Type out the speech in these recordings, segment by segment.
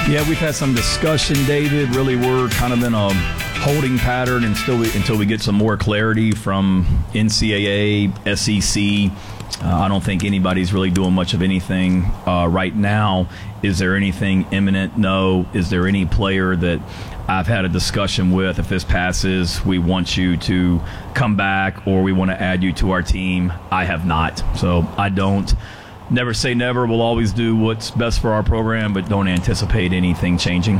Yeah, we've had some discussion, David. Really, we're kind of in a holding pattern until we get some more clarity from NCAA, SEC. I don't think anybody's really doing much of anything right now. Is there anything imminent? No. Is there any player that I've had a discussion with? If this passes, we want you to come back or we want to add you to our team. I have not. So I don't. Never say never. We'll always do what's best for our program, but don't anticipate anything changing.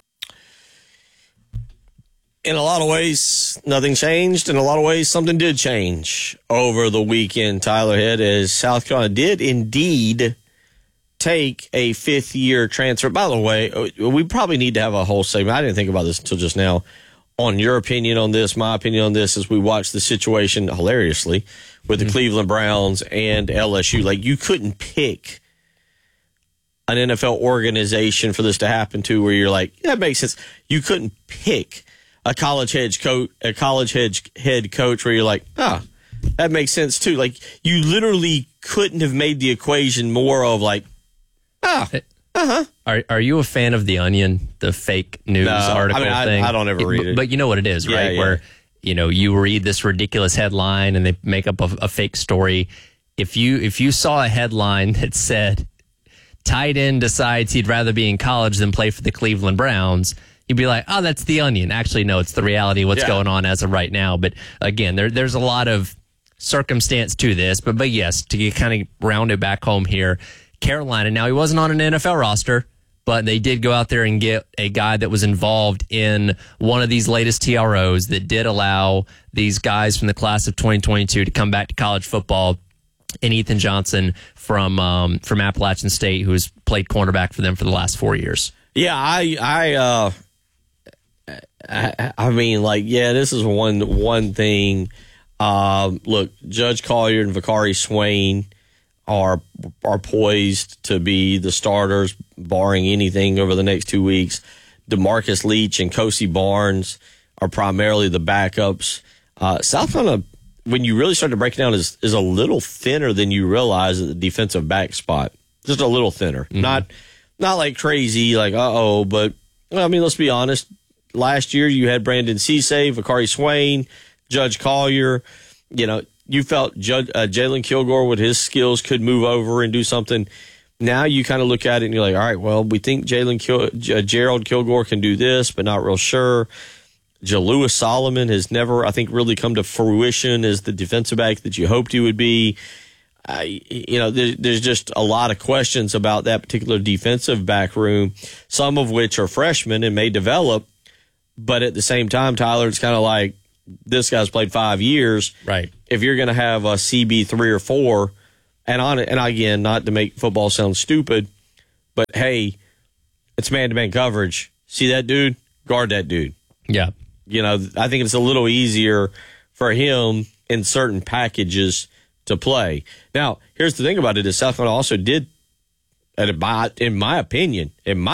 In a lot of ways, nothing changed. In a lot of ways, something did change over the weekend, Tyler Head, as South Carolina did indeed take a fifth-year transfer. By the way, we probably need to have a whole segment. I didn't think about this until just now. On your opinion on this, my opinion on this, as we watch the situation hilariously with the Cleveland Browns and LSU. Like, you couldn't pick an NFL organization for this to happen to where you're like, yeah, that makes sense. You couldn't pick a college head coach where you're like, that makes sense too. Like, you literally couldn't have made the equation more of like, Are you a fan of The Onion, the fake news article thing? I don't ever read it. But you know what it is, right? Yeah. Where, you read this ridiculous headline and they make up a fake story. If you saw a headline that said, tight end decides he'd rather be in college than play for the Cleveland Browns, you'd be like, oh, that's The Onion. Actually, no, it's the reality of what's going on as of right now. But again, there's a lot of circumstance to this. But yes, to kind of round it back home here, Carolina, now he wasn't on an NFL roster, but they did go out there and get a guy that was involved in one of these latest TROs that did allow these guys from the class of 2022 to come back to college football. And Ethan Johnson from Appalachian State, who's played cornerback for them for the last 4 years. Yeah, I mean, like, yeah, this is one thing. Look, Judge Collier and Vakari Swain are poised to be the starters, barring anything over the next 2 weeks. DeMarcus Leach and Kosi Barnes are primarily the backups. South Carolina, when you really start to break it down, is a little thinner than you realize at the defensive back spot. Just a little thinner. Mm-hmm. Not like crazy, like, but, well, I mean, let's be honest. Last year, you had Brandon Cisse, Vakari Swain, Judge Collier. You felt Jalen Kilgore with his skills could move over and do something. Now you kind of look at it and you're like, all right, well, we think Gerald Kilgore can do this, but not real sure. Jalewis Solomon has never, I think, really come to fruition as the defensive back that you hoped he would be. There's just a lot of questions about that particular defensive back room, some of which are freshmen and may develop. But at the same time, Tyler, it's kind of like, this guy's played 5 years. Right. If you're going to have a CB 3 or 4, and again, not to make football sound stupid, but hey, it's man-to-man coverage. See that dude? Guard that dude. Yeah. I think it's a little easier for him in certain packages to play. Now, here's the thing about it is South Carolina also did, in my opinion,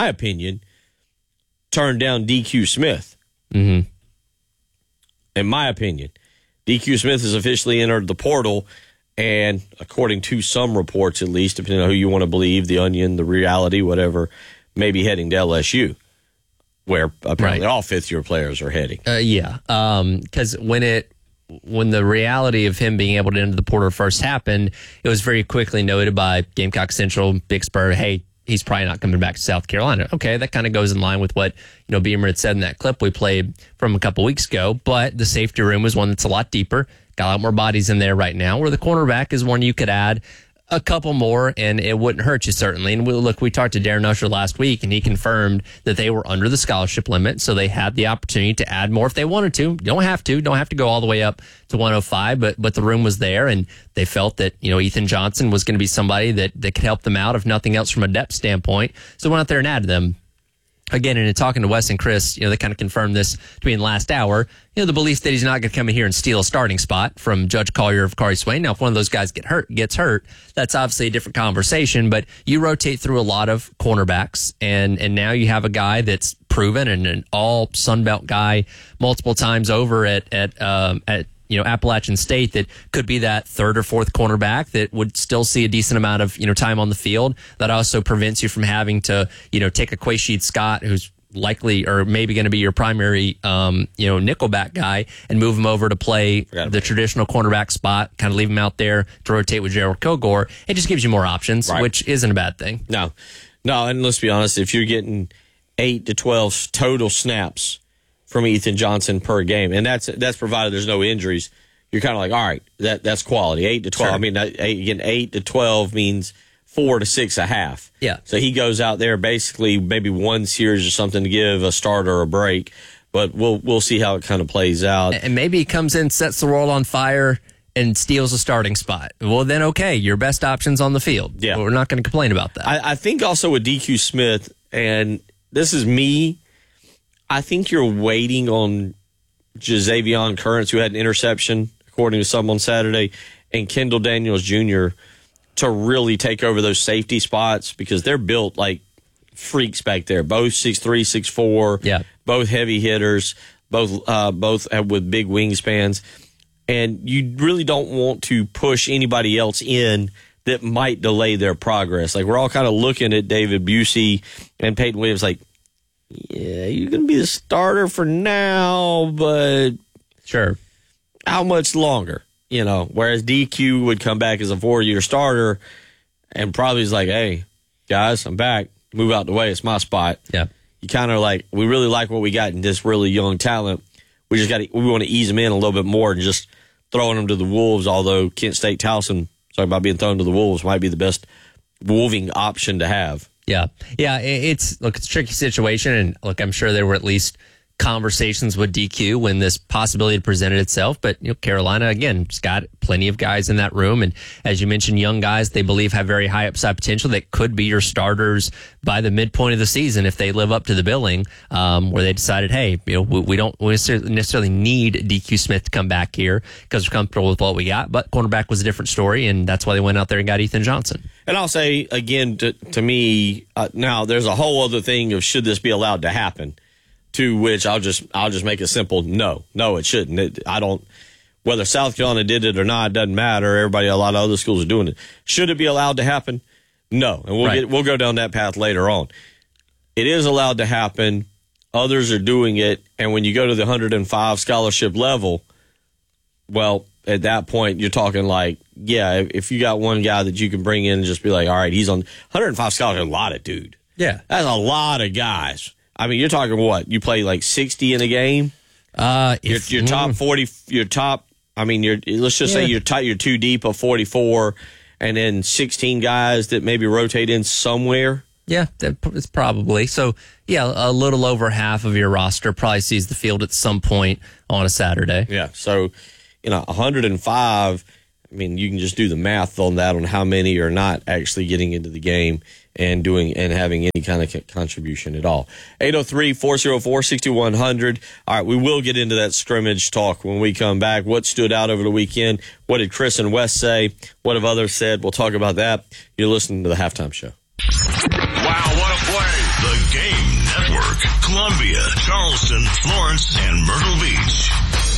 turn down DQ Smith. Mm-hmm. In my opinion, DQ Smith has officially entered the portal, and according to some reports, at least, depending on who you want to believe, the Onion, the Reality, whatever, may be heading to LSU, where apparently all fifth-year players are heading. Because when the reality of him being able to enter the portal first happened, it was very quickly noted by Gamecock Central, Big Spur, hey, he's probably not coming back to South Carolina. Okay, that kind of goes in line with what Beamer had said in that clip we played from a couple weeks ago. But the safety room is one that's a lot deeper, got a lot more bodies in there right now. Where the cornerback is one you could add a couple more, and it wouldn't hurt you certainly. And we talked to Darren Usher last week, and he confirmed that they were under the scholarship limit, so they had the opportunity to add more if they wanted to. Don't have to go all the way up to 105, but the room was there, and they felt that Ethan Johnson was going to be somebody that could help them out, if nothing else from a depth standpoint. So they went out there and added them. Again, and in talking to Wes and Chris, they kind of confirmed this to me in the last hour. The belief that he's not going to come in here and steal a starting spot from Judge Collier of Vakari Swain. Now, if one of those guys gets hurt, that's obviously a different conversation. But you rotate through a lot of cornerbacks, and now you have a guy that's proven and an all Sun Belt guy multiple times over at Appalachian State that could be that third or fourth cornerback that would still see a decent amount of time on the field. That also prevents you from having to take a Quaysheed Scott, who's likely or maybe going to be your primary nickelback guy, and move him over to play the traditional cornerback spot, kind of leave him out there to rotate with Gerald Kilgore. It just gives you more options, which isn't a bad thing. No, and let's be honest, if you're getting 8 to 12 total snaps from Ethan Johnson per game, and that's provided there's no injuries, you're kind of like, all right, that's quality. 8 to 12. Sure. I mean, again, 8 to 12 means 4 to 6.5. Yeah. So he goes out there basically maybe one series or something to give a starter a break, but we'll see how it kind of plays out. And maybe he comes in, sets the world on fire, and steals a starting spot. Well, then okay, your best option's on the field. Yeah. We're not going to complain about that. I think also with DQ Smith, and this is me, I think you're waiting on Jazavion Currents, who had an interception, according to some on Saturday, and Kendall Daniels Jr. to really take over those safety spots, because they're built like freaks back there. Both 6'3", 6'4", yeah. Both heavy hitters, both with big wingspans. And you really don't want to push anybody else in that might delay their progress. Like, we're all kind of looking at David Busey and Peyton Williams like, yeah, you're going to be the starter for now, but sure, how much longer? Whereas DQ would come back as a 4-year starter and probably is like, hey, guys, I'm back. Move out the way. It's my spot. Yeah. You kind of like, we really like what we got in this really young talent. We want to ease him in a little bit more than just throwing him to the Wolves, although Kent State Towson, talking about being thrown to the Wolves, might be the best wolving option to have. Yeah. It's a tricky situation. And look, I'm sure there were at least conversations with DQ when this possibility presented itself. But Carolina, again, has got plenty of guys in that room, and as you mentioned, young guys they believe have very high upside potential that could be your starters by the midpoint of the season if they live up to the billing. Where they decided, hey, we don't necessarily need DQ Smith to come back here because we're comfortable with what we got. But cornerback was a different story, and that's why they went out there and got Ethan Johnson. And I'll say again, to me, now there's a whole other thing of should this be allowed to happen. To which I'll just make it simple. No, it shouldn't. Whether South Carolina did it or not, it doesn't matter. A lot of other schools are doing it. Should it be allowed to happen? No, and we'll go down that path later on. It is allowed to happen. Others are doing it, and when you go to the 105 scholarship level, well, at that point you're talking like, yeah, if you got one guy that you can bring in and just be like, all right, he's on 105 scholarship, a lot of dude. Yeah, that's a lot of guys. I mean, you're talking what? You play like 60 in a game? Your top 40, let's just say you're too deep of 44, and then 16 guys that maybe rotate in somewhere. Yeah, it's probably. So, yeah, a little over half of your roster probably sees the field at some point on a Saturday. Yeah, so, 105, I mean, you can just do the math on that, on how many are not actually getting into the game and having any kind of contribution at all. 803-404-6100. All right, we will get into that scrimmage talk when we come back. What stood out over the weekend? What did Chris and Wes say? What have others said? We'll talk about that. You're listening to the Halftime Show. Wow, what a play. The Game Network. Columbia, Charleston, Florence, and Myrtle Beach.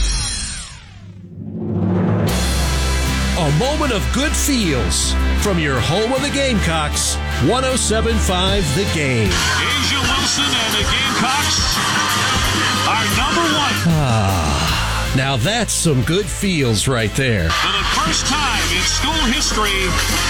A moment of good feels from your home of the Gamecocks, 107.5 The Game. Asia Wilson and the Gamecocks are number one. Now that's some good feels right there. For the first time in school history,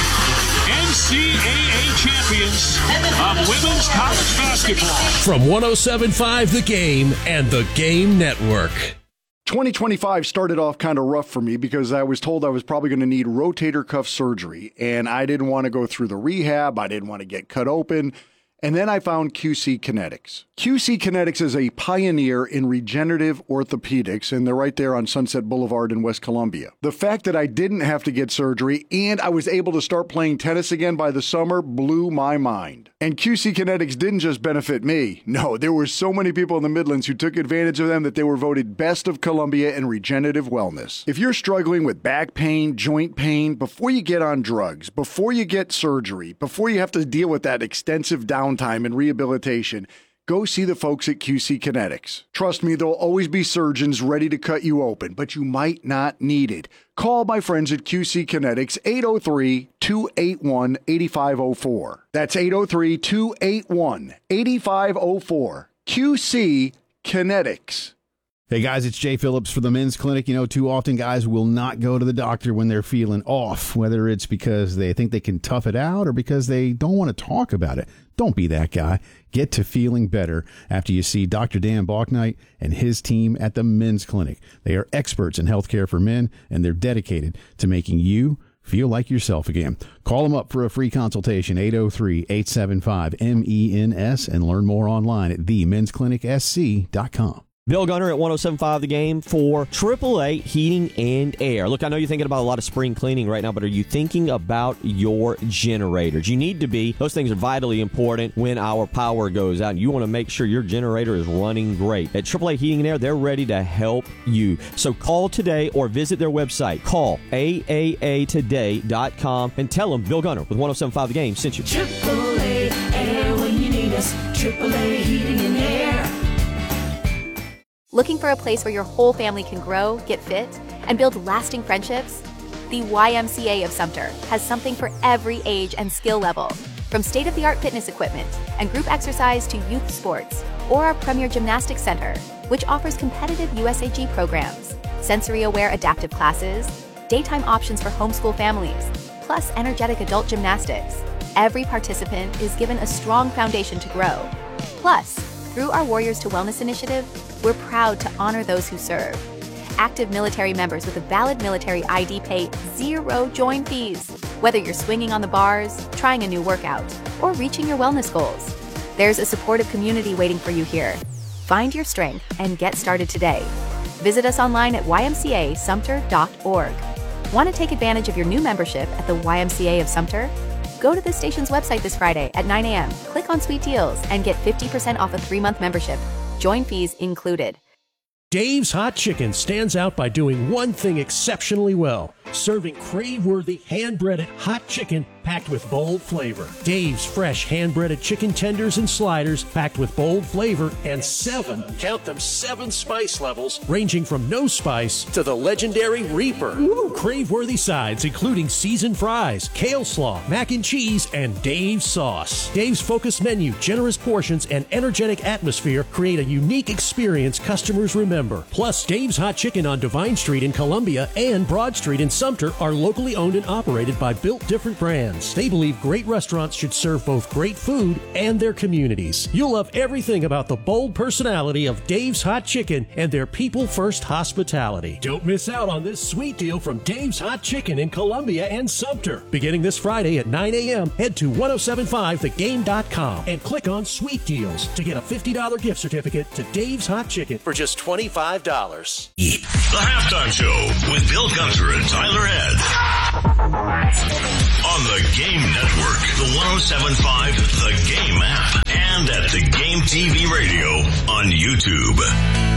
NCAA champions of women's college basketball. From 107.5 The Game and The Game Network. 2025 started off kind of rough for me because I was told I was probably going to need rotator cuff surgery, and I didn't want to go through the rehab. I didn't want to get cut open. And then I found QC Kinetics. QC Kinetics is a pioneer in regenerative orthopedics, and they're right there on Sunset Boulevard in West Columbia. The fact that I didn't have to get surgery and I was able to start playing tennis again by the summer blew my mind. And QC Kinetics didn't just benefit me. No, there were so many people in the Midlands who took advantage of them that they were voted Best of Columbia in regenerative wellness. If you're struggling with back pain, joint pain, before you get on drugs, before you get surgery, before you have to deal with that extensive downtime and rehabilitation, go see the folks at QC Kinetics. Trust me, there'll always be surgeons ready to cut you open, but you might not need it. Call my friends at QC Kinetics, 803-281-8504. That's 803-281-8504. QC Kinetics. Hey guys, it's Jay Phillips for the Men's Clinic. You know, too often guys will not go to the doctor when they're feeling off, whether it's because they think they can tough it out or because they don't want to talk about it. Don't be that guy. Get to feeling better after you see Dr. Dan Balknight and his team at the Men's Clinic. They are experts in healthcare for men, and they're dedicated to making you feel like yourself again. Call them up for a free consultation, 803-875-MENS, and learn more online at themensclinicsc.com. Bill Gunner at 107.5 The Game for AAA Heating and Air. Look, I know you're thinking about a lot of spring cleaning right now, but are you thinking about your generators? You need to be. Those things are vitally important when our power goes out. You want to make sure your generator is running great. At AAA Heating and Air, they're ready to help you. So call today or visit their website. Call AAAtoday.com and tell them Bill Gunner with 107.5 The Game sent you. AAA Air when you need us. AAA Heating and Air. Looking for a place where your whole family can grow, get fit, and build lasting friendships? The YMCA of Sumter has something for every age and skill level. From state-of-the-art fitness equipment and group exercise to youth sports, or our premier gymnastics center, which offers competitive USAG programs, sensory-aware adaptive classes, daytime options for homeschool families, plus energetic adult gymnastics. Every participant is given a strong foundation to grow. Plus, through our Warriors to Wellness initiative, we're proud to honor those who serve. Active military members with a valid military ID pay 0 join fees, whether you're swinging on the bars, trying a new workout, or reaching your wellness goals. There's a supportive community waiting for you here. Find your strength and get started today. Visit us online at ymcasumter.org. Want to take advantage of your new membership at the YMCA of Sumter? Go to the station's website this Friday at 9 a.m., click on Sweet Deals, and get 50% off a 3-month membership. Join fees included. Dave's Hot Chicken stands out by doing one thing exceptionally well: serving crave-worthy hand-breaded hot chicken packed with bold flavor. Dave's fresh hand-breaded chicken tenders and sliders packed with bold flavor and 7 spice levels ranging from no spice to the legendary Reaper. Crave-worthy sides including seasoned fries, kale slaw, mac and cheese, and Dave's sauce. Dave's focused menu, generous portions, and energetic atmosphere create a unique experience customers remember. Plus, Dave's Hot Chicken on Divine Street in Columbia and Broad Street in Sumter are locally owned and operated by Built Different Brands. They believe great restaurants should serve both great food and their communities. You'll love everything about the bold personality of Dave's Hot Chicken and their people-first hospitality. Don't miss out on this sweet deal from Dave's Hot Chicken in Columbia and Sumter. Beginning this Friday at 9 a.m., head to 1075thegame.com and click on Sweet Deals to get a $50 gift certificate to Dave's Hot Chicken for just $25. The Halftime Show with Bill Gunter and Tyler Head. On the Game Network, the 107.5 The Game app, and at The Game TV Radio on YouTube.